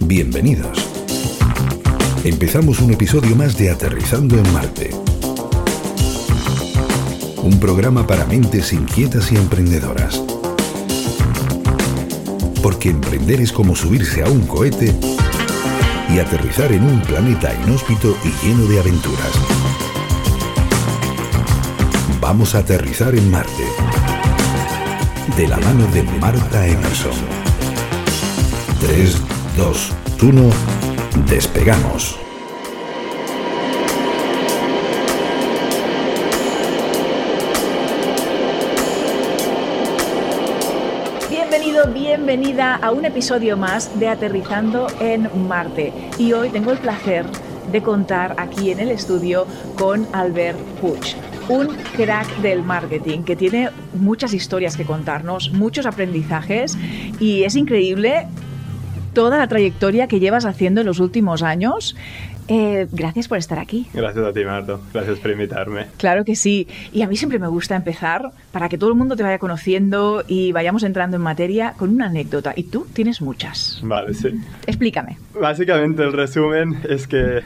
Bienvenidos. Empezamos un episodio más de Aterrizando en Marte. Un programa para mentes inquietas y emprendedoras. Porque emprender es como subirse a un cohete y aterrizar en un planeta inhóspito y lleno de aventuras. Vamos a aterrizar en Marte. De la mano de Marta Emerson. 3, 2, 1, despegamos. Bienvenida a un episodio más de Aterrizando en Marte. Y hoy tengo el placer de contar aquí en el estudio con Albert Puig, un crack del marketing que tiene muchas historias que contarnos, muchos aprendizajes, y es increíble toda la trayectoria que llevas haciendo en los últimos años. Gracias por estar aquí. Gracias a ti, Marta. Gracias por invitarme. Claro que sí. Y a mí siempre me gusta empezar, para que todo el mundo te vaya conociendo y vayamos entrando en materia, con una anécdota. Y tú tienes muchas. Vale, sí. Explícame. Básicamente el resumen es que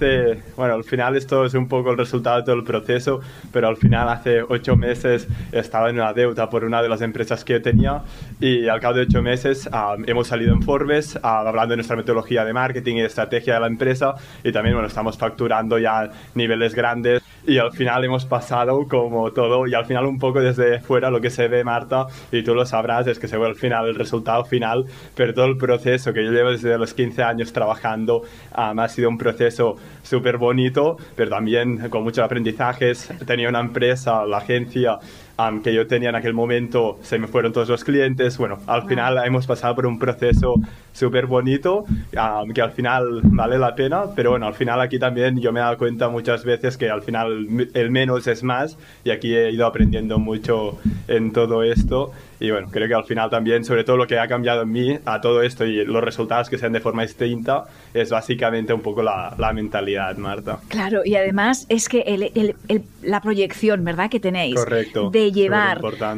al final esto es un poco el resultado de todo el proceso, pero al final hace 8 meses estaba en una deuda por una de las empresas que tenía y al cabo de 8 meses hemos salido en Forbes hablando de nuestra metodología de marketing y de estrategia de la empresa, y también estamos facturando ya niveles grandes y al final hemos pasado como todo, y al final un poco desde fuera lo que se ve, Marta, y tú lo sabrás, es que se ve al final el resultado final, pero todo el proceso que yo llevo desde los 15 años trabajando ha sido un proceso súper bonito, pero también con muchos aprendizajes. Tenía una empresa, la agencia que yo tenía en aquel momento, se me fueron todos los clientes. Bueno, al final hemos pasado por un proceso súper bonito, que al final vale la pena, pero bueno, al final aquí también yo me he dado cuenta muchas veces que al final el menos es más, y aquí he ido aprendiendo mucho en todo esto. Y bueno, creo que al final también, sobre todo lo que ha cambiado en mí a todo esto y los resultados que sean de forma distinta, es básicamente un poco la mentalidad, Marta. Claro, y además es que la proyección, ¿verdad?, que tenéis. Correcto. De llevar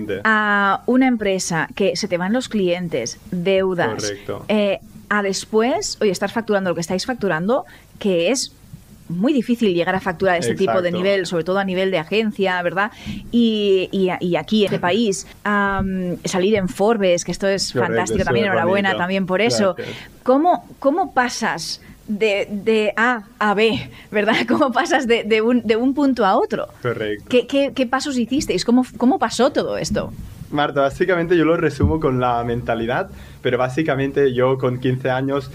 a una empresa que se te van los clientes, deudas. Correcto. A después, oye, estar facturando lo que estáis facturando, que es muy difícil llegar a facturar este tipo de nivel, sobre todo a nivel de agencia, ¿verdad? Y aquí en este país, salir en Forbes, que esto es fantástico también, enhorabuena bonito. También por eso. ¿Cómo pasas de A a B, ¿verdad? ¿Cómo pasas de un punto a otro? Correcto. ¿Qué pasos hicisteis? ¿Cómo pasó todo esto? Marta, básicamente yo lo resumo con la mentalidad, pero básicamente yo con 15 años,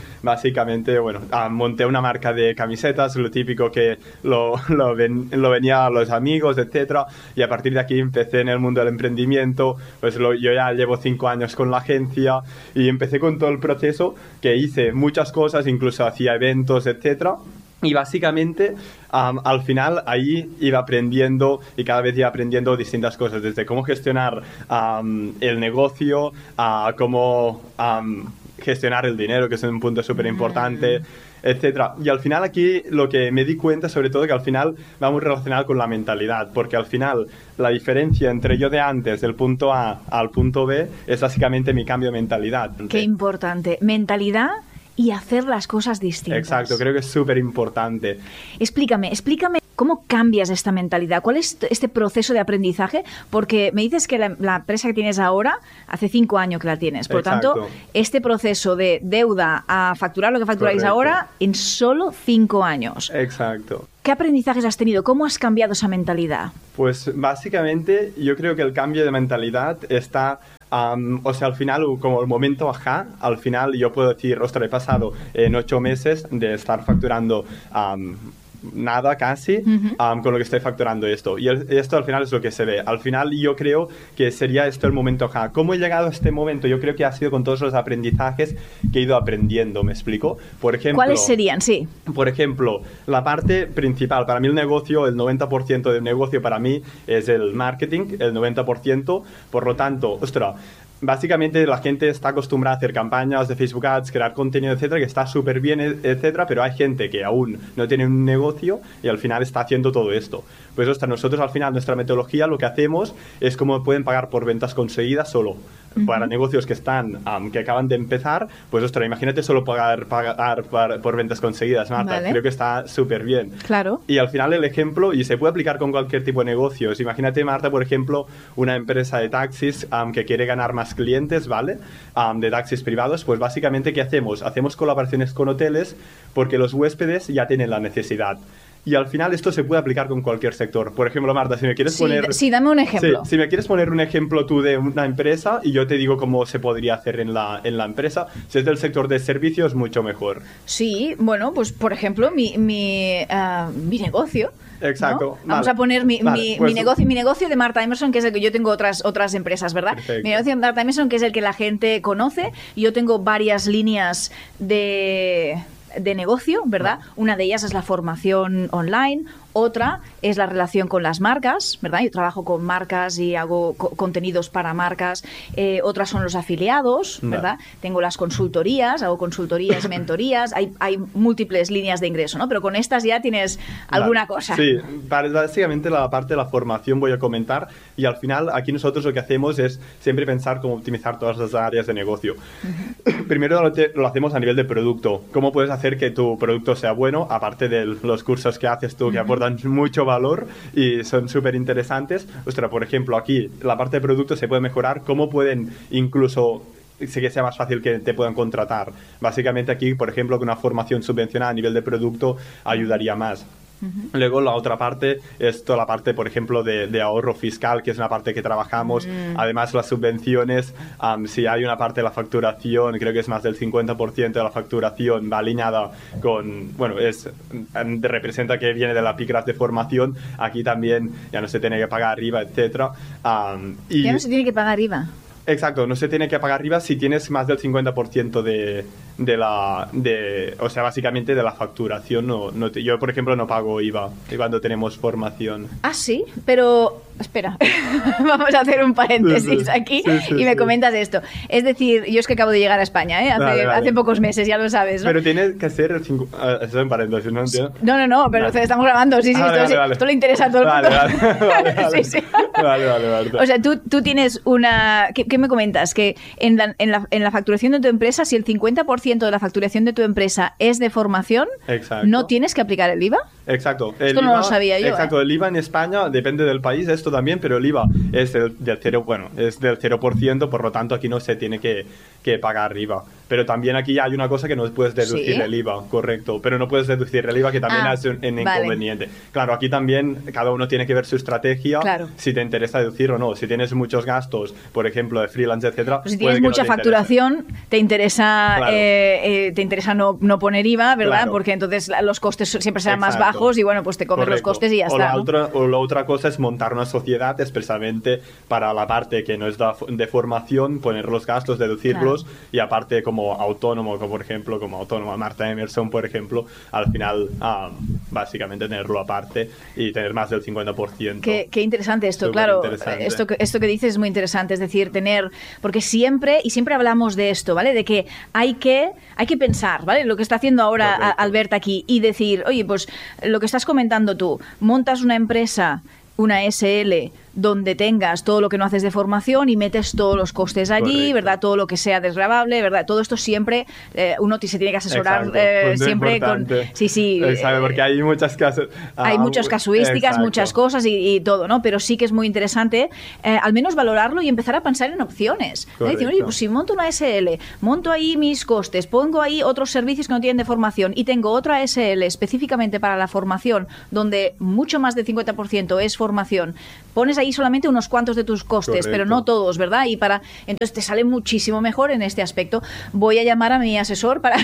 monté una marca de camisetas, lo típico que lo venía a los amigos, etcétera, y a partir de aquí empecé en el mundo del emprendimiento. Pues yo ya llevo 5 años con la agencia y empecé con todo el proceso, que hice muchas cosas, incluso hacía eventos, etcétera. Y básicamente, al final, ahí iba aprendiendo y cada vez iba aprendiendo distintas cosas, desde cómo gestionar el negocio, a cómo gestionar el dinero, que es un punto súper importante, etcétera. Y al final aquí lo que me di cuenta, sobre todo, que al final va muy relacionado con la mentalidad, porque al final la diferencia entre yo de antes, del punto A al punto B, es básicamente mi cambio de mentalidad. Qué importante. Mentalidad y hacer las cosas distintas. Exacto, creo que es súper importante. Explícame cómo cambias esta mentalidad. ¿Cuál es este proceso de aprendizaje? Porque me dices que la empresa que tienes ahora, hace 5 años que la tienes. Por lo tanto, este proceso de deuda a facturar lo que facturáis ahora en solo 5 años. Exacto. ¿Qué aprendizajes has tenido? ¿Cómo has cambiado esa mentalidad? Pues básicamente yo creo que el cambio de mentalidad está... al final, como el momento ajá, al final yo puedo decir, ostras, he pasado en 8 meses de estar facturando nada casi con lo que estoy facturando esto. Y esto al final es lo que se ve. Al final yo creo que sería esto el momento ajá. ¿Cómo he llegado a este momento? Yo creo que ha sido con todos los aprendizajes que he ido aprendiendo, ¿me explico? Por ejemplo, ¿cuáles serían? Sí. Por ejemplo, la parte principal, para mí el negocio, el 90% del negocio para mí es el marketing, el 90%, por lo tanto, ostras, básicamente la gente está acostumbrada a hacer campañas de Facebook Ads, crear contenido, etcétera, que está súper bien, etcétera, pero hay gente que aún no tiene un negocio y al final está haciendo todo esto. Pues ostras, nosotros al final nuestra metodología lo que hacemos es cómo pueden pagar por ventas conseguidas solo. para negocios que que acaban de empezar, pues ostras, imagínate solo pagar por ventas conseguidas, Marta. Vale. Creo que está súper bien. Claro. Y al final el ejemplo, y se puede aplicar con cualquier tipo de negocios. Imagínate, Marta, por ejemplo, una empresa de taxis que quiere ganar más clientes, ¿vale? De taxis privados, pues básicamente, ¿qué hacemos? Hacemos colaboraciones con hoteles porque los huéspedes ya tienen la necesidad. Y al final esto se puede aplicar con cualquier sector. Por ejemplo, Marta, si me quieres poner... Sí, dame un ejemplo. Sí, si me quieres poner un ejemplo tú de una empresa y yo te digo cómo se podría hacer en la empresa, si es del sector de servicios, mucho mejor. Sí, bueno, pues por ejemplo, mi negocio. Exacto. ¿No? Vamos a poner mi negocio de Marta Emerson, que es el que yo tengo otras empresas, ¿verdad? Perfecto. Mi negocio de Marta Emerson, que es el que la gente conoce. Yo tengo varias líneas de negocio, ¿verdad? Una de ellas es la formación online, otra es la relación con las marcas, ¿verdad? Yo trabajo con marcas y hago contenidos para marcas. Otras son los afiliados, ¿verdad? Tengo las consultorías, hago consultorías, mentorías. Hay múltiples líneas de ingreso, ¿no? Pero con estas ya tienes alguna cosa. Sí, básicamente la parte de la formación voy a comentar, y al final aquí nosotros lo que hacemos es siempre pensar cómo optimizar todas las áreas de negocio. Primero lo hacemos a nivel de producto. ¿Cómo puedes hacer que tu producto sea bueno? Aparte de los cursos que haces tú, que aportan mucho valor y son súper interesantes. Ostras, por ejemplo, aquí la parte de producto se puede mejorar. ¿Cómo pueden incluso que sea más fácil que te puedan contratar? Básicamente aquí, por ejemplo, que una formación subvencionada a nivel de producto ayudaría más. Luego la otra parte es toda la parte, por ejemplo, de ahorro fiscal, que es una parte que trabajamos. Además, las subvenciones, si hay una parte de la facturación, creo que es más del 50% de la facturación, va alineada con, bueno, representa que viene de la epígrafe de formación. Aquí también ya no se tiene que pagar IVA, etcétera. Ya no se tiene que pagar IVA. Exacto, no se tiene que pagar IVA si tienes más del 50% o sea, básicamente de la facturación. Yo, por ejemplo, no pago IVA cuando tenemos formación. Ah, sí, pero espera, vamos a hacer un paréntesis aquí y me comentas esto. Es decir, yo es que acabo de llegar a España, ¿eh? Hace pocos meses, ya lo sabes, ¿no? Pero tiene que ser eso en paréntesis, ¿no? ¿Entiendo? No, pero estamos grabando, sí, esto le interesa a todo el mundo. Vale. Sí. Vale. O sea, tú tienes una... ¿Qué me comentas? Que en la facturación de tu empresa, si el 50% de la facturación de tu empresa es de formación, exacto, ¿no tienes que aplicar el IVA? Exacto. Esto no lo sabía yo. Exacto, el IVA en España depende del país, esto también, pero el IVA es del 0%, por lo tanto aquí no se tiene que pagar IVA. Pero también aquí hay una cosa que no puedes deducir el IVA, correcto, pero no puedes deducir el IVA, que también es un inconveniente. Claro, aquí también cada uno tiene que ver su estrategia, si te interesa deducir o no. Si tienes muchos gastos, por ejemplo, de freelance, etcétera, pues si tienes mucha facturación, te interesa no poner IVA, ¿verdad? Claro. Porque entonces los costes siempre serán más bajos y bueno, pues te comes los costes y ya está. O la otra cosa es montar una sociedad expresamente para la parte que no es de formación, poner los gastos, deducirlos, y aparte como autónomo, como autónoma Marta Emerson, por ejemplo, al final básicamente tenerlo aparte y tener más del 50%. Qué interesante esto, claro. Esto que dices es muy interesante, es decir, porque siempre hablamos de esto, ¿vale? De que hay que pensar, ¿vale? Lo que está haciendo ahora Albert aquí, y decir, oye, pues lo que estás comentando tú, montas una empresa, una SL, donde tengas todo lo que no haces de formación y metes todos los costes allí, ¿verdad? Todo lo que sea desgravable, ¿verdad? Todo esto siempre uno se tiene que asesorar siempre importante. con... Sí. Exacto, porque hay muchas hay muchas casuísticas, muchas cosas y todo, ¿no? Pero sí que es muy interesante al menos valorarlo y empezar a pensar en opciones. Decir, oye, pues si monto una SL, monto ahí mis costes, pongo ahí otros servicios que no tienen de formación y tengo otra SL específicamente para la formación, donde mucho más del 50% es formación, pones ahí solamente unos cuantos de tus costes, pero no todos, ¿verdad? Entonces te sale muchísimo mejor en este aspecto. Voy a llamar a mi asesor para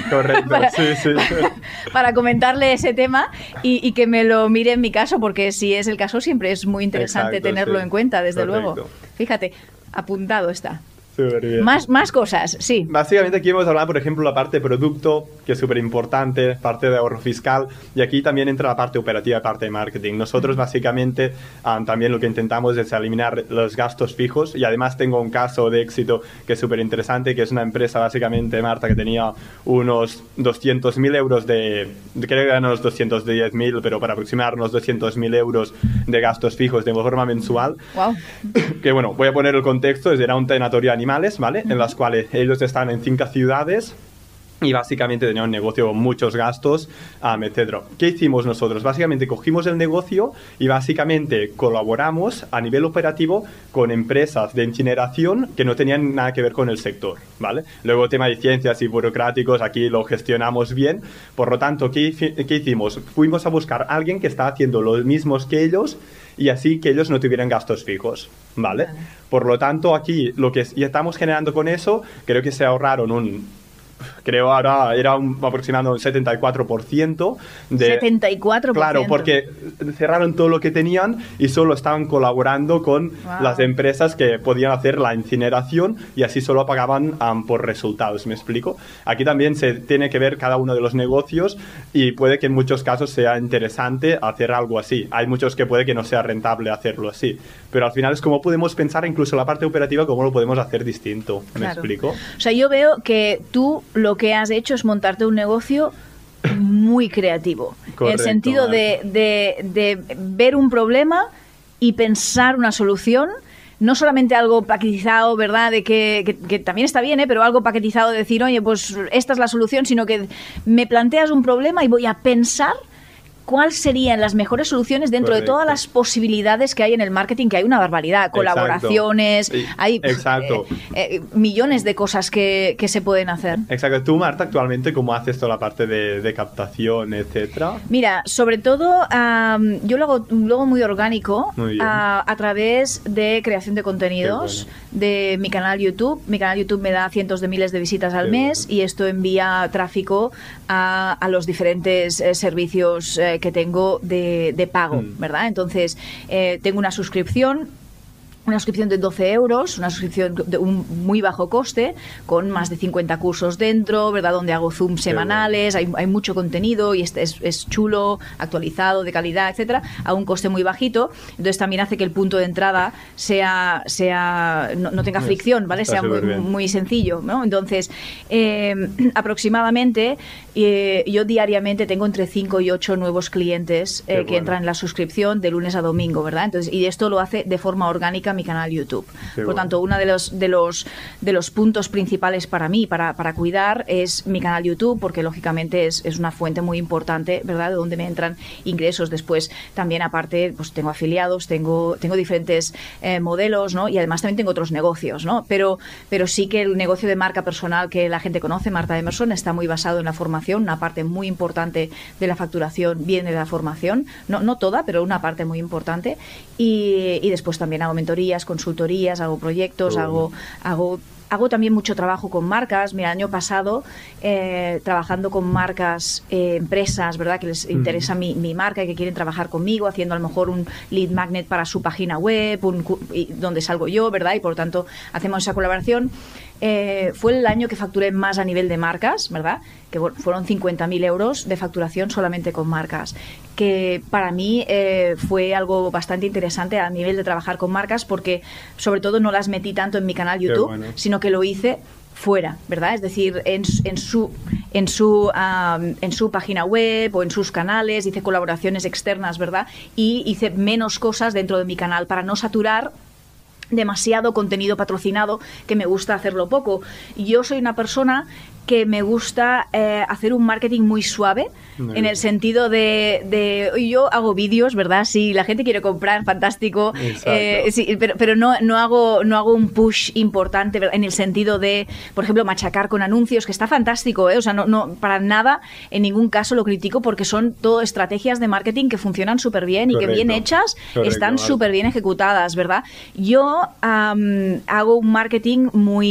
comentarle ese tema y que me lo mire en mi caso, porque si es el caso siempre es muy interesante tenerlo en cuenta, desde luego. Fíjate, apuntado está. Bien. Más cosas, sí. Básicamente aquí hemos hablado, por ejemplo, la parte de producto, que es súper importante, parte de ahorro fiscal, y aquí también entra la parte operativa y parte de marketing. Nosotros básicamente también lo que intentamos es eliminar los gastos fijos, y además tengo un caso de éxito que es súper interesante, que es una empresa básicamente, Marta, que tenía unos 200.000 euros creo que eran unos 210.000, pero para aproximar unos 200.000 euros de gastos fijos de forma mensual. Wow. Que bueno, voy a poner el contexto, era un tanatorio animal animales, ¿vale? En las cuales ellos están en 5 ciudades y básicamente tenían un negocio con muchos gastos, etc. ¿Qué hicimos nosotros? Básicamente cogimos el negocio y básicamente colaboramos a nivel operativo con empresas de incineración que no tenían nada que ver con el sector, ¿vale? Luego, tema de ciencias y burocráticos, aquí lo gestionamos bien. Por lo tanto, ¿qué hicimos? Fuimos a buscar a alguien que está haciendo los mismos que ellos y así que ellos no tuvieran gastos fijos, ¿vale? Por lo tanto, aquí lo que ya estamos generando con eso, creo que se ahorraron creo ahora era aproximadamente un 74% de... 74%. Claro, porque cerraron todo lo que tenían y solo estaban colaborando con las empresas que podían hacer la incineración y así solo pagaban por resultados, ¿me explico? Aquí también se tiene que ver cada uno de los negocios y puede que en muchos casos sea interesante hacer algo así. Hay muchos que puede que no sea rentable hacerlo así, pero al final es como podemos pensar incluso la parte operativa, cómo lo podemos hacer distinto, ¿me explico? O sea, yo veo que tú lo que has hecho es montarte un negocio muy creativo. Correcto, en el sentido de ver un problema y pensar una solución, no solamente algo paquetizado, ¿verdad? De que también está bien, pero algo paquetizado de decir, oye, pues esta es la solución, sino que me planteas un problema y voy a pensar cuáles serían las mejores soluciones dentro de todas las posibilidades que hay en el marketing, que hay una barbaridad, colaboraciones, hay millones de cosas que se pueden hacer. Exacto. Tú, Marta, actualmente, ¿cómo haces toda la parte de captación, etcétera? Mira, sobre todo, yo lo hago muy orgánico, a través de creación de contenidos de mi canal YouTube. Mi canal YouTube me da cientos de miles de visitas al mes y esto envía tráfico a los diferentes servicios que tengo de pago, ¿verdad? Entonces, tengo una suscripción de 12 euros, una suscripción de un muy bajo coste, con más de 50 cursos dentro, ¿verdad? Donde hago Zoom semanales, hay mucho contenido y es chulo, actualizado, de calidad, etcétera, a un coste muy bajito. Entonces también hace que el punto de entrada no tenga fricción, ¿vale? Sea muy sencillo, ¿no? Entonces, aproximadamente, yo diariamente tengo entre 5 y 8 nuevos clientes que entran en la suscripción de lunes a domingo, ¿verdad? Entonces, y esto lo hace de forma orgánica mi canal YouTube. Por tanto, uno de los puntos principales para mí, para cuidar, es mi canal YouTube, porque lógicamente es una fuente muy importante, ¿verdad?, de donde me entran ingresos. Después, también aparte, pues tengo afiliados, tengo diferentes modelos, ¿no? Y además también tengo otros negocios, ¿no? Pero sí que el negocio de marca personal que la gente conoce, Marta Emerson, está muy basado en la formación. Una parte muy importante de la facturación viene de la formación, no toda, pero una parte muy importante. Y después también hago mentorías, consultorías, hago proyectos, hago también mucho trabajo con marcas. Mira, el año pasado, trabajando con marcas, empresas, ¿verdad?, que les interesa mi marca y que quieren trabajar conmigo, haciendo a lo mejor un lead magnet para su página web, donde salgo yo, ¿verdad? Y por lo tanto hacemos esa colaboración. Fue el año que facturé más a nivel de marcas, ¿verdad? Que fueron 50.000 euros de facturación solamente con marcas, que para mí fue algo bastante interesante a nivel de trabajar con marcas, porque sobre todo no las metí tanto en mi canal YouTube, sino que lo hice fuera, ¿verdad? Es decir, en su página web o en sus canales, hice colaboraciones externas, ¿verdad? Y hice menos cosas dentro de mi canal para no saturar demasiado contenido patrocinado, que me gusta hacerlo poco. Yo soy una persona que me gusta hacer un marketing muy suave, en el sentido de yo hago vídeos, ¿verdad? Si la gente quiere comprar, fantástico, sí, pero no hago un push importante, ¿verdad?, en el sentido de, por ejemplo, machacar con anuncios, que está fantástico, o sea, no para nada, en ningún caso lo critico, porque son todo estrategias de marketing que funcionan súper bien y que bien hechas están súper bien ejecutadas, ¿verdad? Yo hago un marketing muy